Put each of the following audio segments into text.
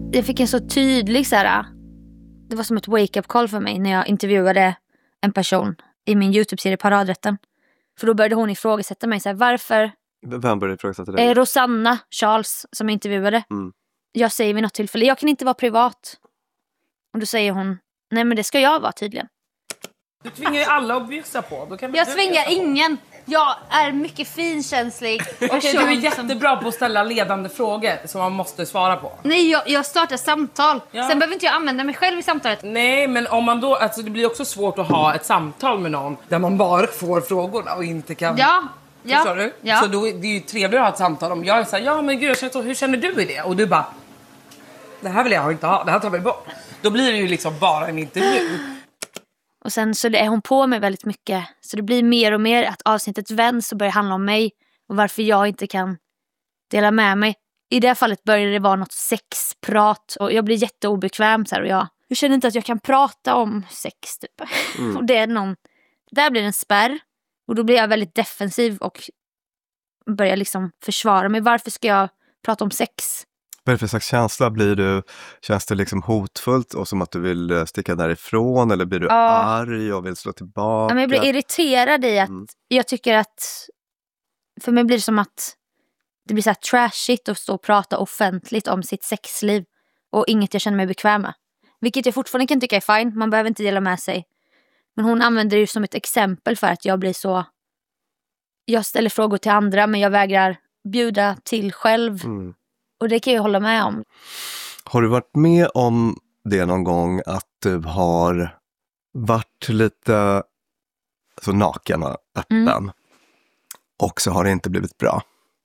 Jag fick en så tydlig så här, det var som ett wake-up call för mig när jag intervjuade en person i min YouTube-serie Paradrätten. För då började hon ifrågasätta mig så här, varför... Vem började ifrågasätta dig? Rosanna Charles som jag intervjuade. Jag säger vid något tillfälle, jag kan inte vara privat. Och då säger hon, nej men det ska jag vara tydligen. Du tvingar ju alla att bjussa på. Då kan jag tvingar ingen. Jag är mycket finkänslig. Okej, du är jättebra på att ställa ledande frågor som man måste svara på. Nej, jag startar samtal. Sen behöver inte jag använda mig själv i samtalet. Nej, men om man då, alltså det blir också svårt att ha ett samtal med någon där man bara får frågorna och inte kan... Ja. Förstår du? Så då det är ju trevligt att ha ett samtal om. Jag är såhär, ja men gud, hur känner du i det? Och du bara, det här vill jag inte ha, det här tar vi bort. Då blir det ju liksom bara en intervju. Och sen så är hon på mig väldigt mycket. Så det blir mer och mer att avsnittet vänds och börjar handla om mig. Och varför jag inte kan dela med mig. I det här fallet började det vara något sexprat. Och jag blir jätteobekväm så här. Och jag känner inte att jag kan prata om sex typ. Och det är där blir det en spärr. Och då blir jag väldigt defensiv och börjar liksom försvara mig. Varför ska jag prata om sex? Vad är det för slags känsla? Känns det liksom hotfullt och som att du vill sticka därifrån? Eller blir du arg och vill slå tillbaka? Ja, men jag blir irriterad i att jag tycker att... För mig blir det som att det blir så här trashigt att stå och prata offentligt om sitt sexliv. Och inget jag känner mig bekväm med. Vilket jag fortfarande kan tycka är fine. Man behöver inte dela med sig. Men hon använder det ju som ett exempel för att jag blir så... Jag ställer frågor till andra men jag vägrar bjuda till själv. Och det kan jag hålla med om. Har du varit med om det någon gång att du har varit lite så naken och öppen och så har det inte blivit bra?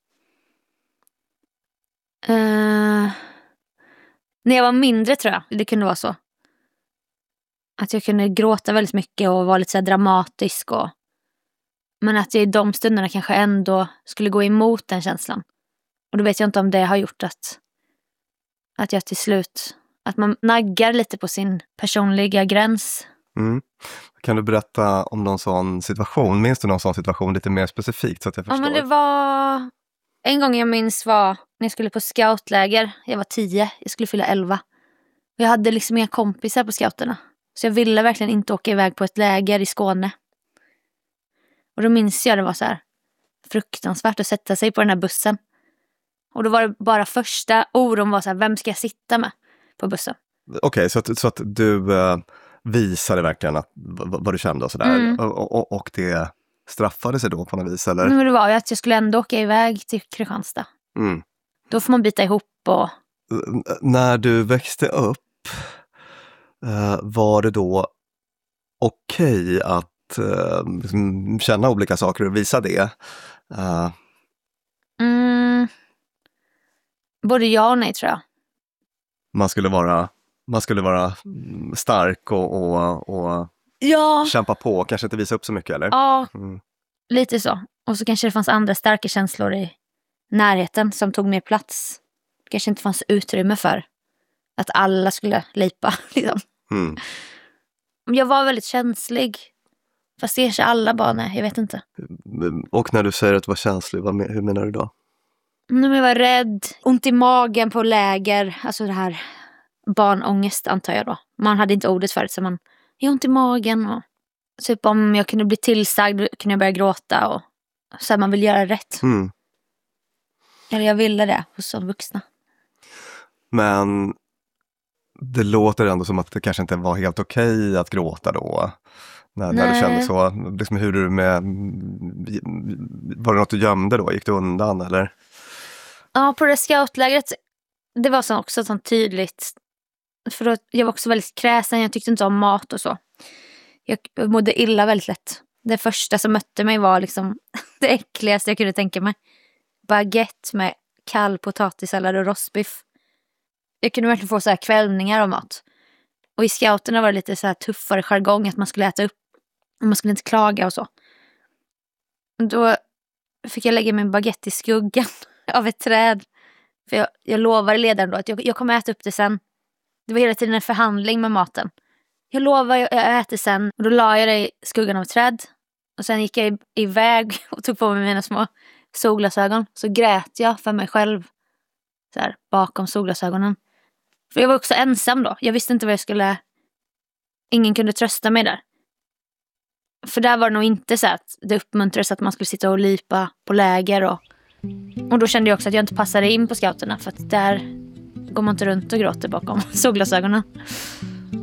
När jag var mindre tror jag det kunde vara så. Att jag kunde gråta väldigt mycket och vara lite så här dramatisk. Men att jag i de stunderna kanske ändå skulle gå emot den känslan. Och då vet jag inte om det har gjort att jag till slut... Att man naggar lite på sin personliga gräns. Kan du berätta om någon sån situation? Minns du någon sån situation lite mer specifikt så att jag förstår? Ja, men det var... En gång jag minns var när jag skulle på scoutläger. Jag var 10, jag skulle fylla 11. Och jag hade liksom inga kompisar på scouterna. Så jag ville verkligen inte åka iväg på ett läger i Skåne. Och då minns jag det var så här fruktansvärt att sätta sig på den här bussen. Och då var det bara första oron var så här, vem ska jag sitta med på bussen? Okej, så att du visade verkligen vad du kände och sådär. Och det straffade sig då på något vis, eller? Men det var ju att jag skulle ändå åka iväg till Kristianstad. Då får man byta ihop och... När du växte upp, var det då okej att liksom känna olika saker och visa det? Både ja och nej tror jag. Man skulle vara stark och kämpa på, kanske inte visa upp så mycket, eller? Ja, lite så. Och så kanske det fanns andra starka känslor i närheten som tog mer plats. Det kanske inte fanns utrymme för att alla skulle lipa. Liksom. Jag var väldigt känslig. Fast det kanske alla barn är, jag vet inte. Och när du säger att du var känslig, hur menar du då? Jag var rädd, ont i magen på läger. Alltså det här barnångest antar jag då. Man hade inte ordet förut så man har ont i magen. Och typ om jag kunde bli tillsagd kunde jag börja gråta. Och så här, man vill göra rätt. Eller jag ville det hos de vuxna. Men det låter ändå som att det kanske inte var helt okej att gråta då. När du kände så. Liksom hur du var det något du gömde då? Gick du undan eller? Ja, på det scoutlägret det var också sånt tydligt. För då, jag var också väldigt kräsen. Jag tyckte inte om mat och så. Jag mådde illa väldigt lätt. Det första som mötte mig var liksom det äckligaste jag kunde tänka mig. Baguette med kall potatissallad och rostbiff. Jag kunde verkligen få så här kvällningar av mat. Och i scouterna var det lite så här tuffare jargong att man skulle äta upp. Och man skulle inte klaga och så. Då fick jag lägga min baguette i skuggan av ett träd. För jag lovade ledaren då att jag kommer äta upp det sen. Det var hela tiden en förhandling med maten. Jag lovar, jag äter sen. Och då la jag det i skuggan av ett träd. Och sen gick jag iväg och tog på mig mina små solglasögon. Så grät jag för mig själv. Så här, bakom solglasögonen. För jag var också ensam då. Jag visste inte vad jag skulle... Ingen kunde trösta mig där. För där var det nog inte så att det uppmuntrades att man skulle sitta och lipa på läger. Och då kände jag också att jag inte passade in på scouterna. För att där går man inte runt och gråter bakom solglasögonen.